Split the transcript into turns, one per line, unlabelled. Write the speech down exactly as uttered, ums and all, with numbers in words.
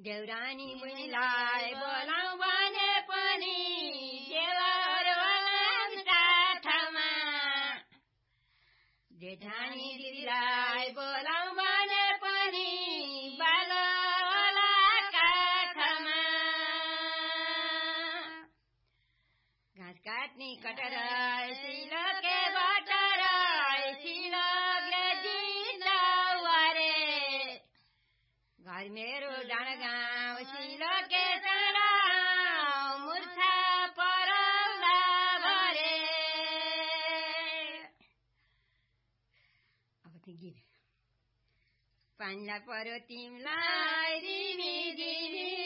देउरानी मुनिलाई बोलाऊ भने पनि देवर होला काठमा जेठानी दिदीलाई बोलाऊ भने पनि बाल होला काठमा घाँस काट्ने कटर सिलके बटर सिलकले दिन्छौ अरे घर मेरो डाँड गाउँ सिलके डाँडा मुर्छा परौला भरे। अब त्यो गीत पानीलाई पर्यो तिमीलाई रिमी रिमी